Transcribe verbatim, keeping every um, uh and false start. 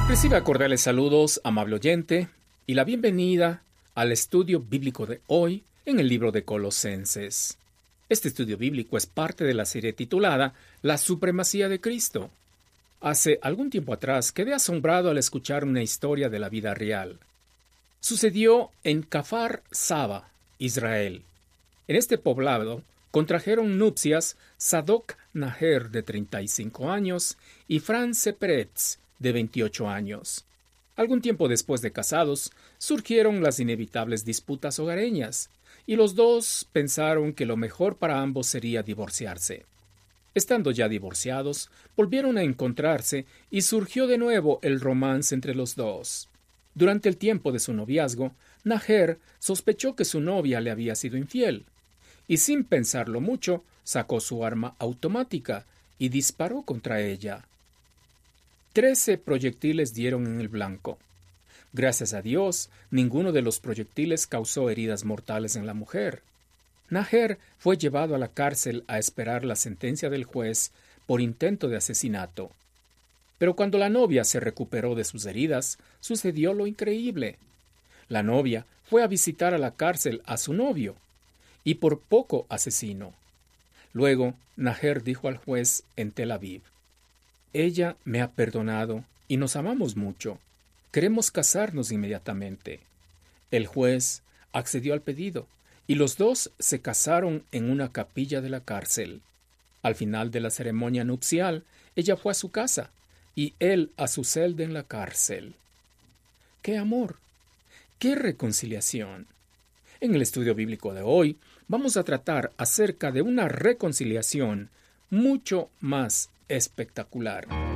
Recibe cordiales saludos, amable oyente, y la bienvenida al estudio bíblico de hoy en el libro de Colosenses. Este estudio bíblico es parte de la serie titulada La Supremacía de Cristo. Hace algún tiempo atrás quedé asombrado al escuchar una historia de la vida real. Sucedió en Kfar Saba, Israel. En este poblado contrajeron nupcias Sadok Naher, de treinta y cinco años, y France Peretz, de veintiocho años. Algún tiempo después de casados, surgieron las inevitables disputas hogareñas, y los dos pensaron que lo mejor para ambos sería divorciarse. Estando ya divorciados, volvieron a encontrarse y surgió de nuevo el romance entre los dos. Durante el tiempo de su noviazgo, Naher sospechó que su novia le había sido infiel, y sin pensarlo mucho, sacó su arma automática y disparó contra ella. Trece proyectiles dieron en el blanco. Gracias a Dios, ninguno de los proyectiles causó heridas mortales en la mujer. Naher fue llevado a la cárcel a esperar la sentencia del juez por intento de asesinato. Pero cuando la novia se recuperó de sus heridas, sucedió lo increíble. La novia fue a visitar a la cárcel a su novio, y por poco asesinó. Luego, Naher dijo al juez en Tel Aviv: «Ella me ha perdonado y nos amamos mucho. Queremos casarnos inmediatamente». El juez accedió al pedido, y los dos se casaron en una capilla de la cárcel. Al final de la ceremonia nupcial, ella fue a su casa, y él a su celda en la cárcel. ¡Qué amor! ¡Qué reconciliación! En el estudio bíblico de hoy, vamos a tratar acerca de una reconciliación mucho más espectacular.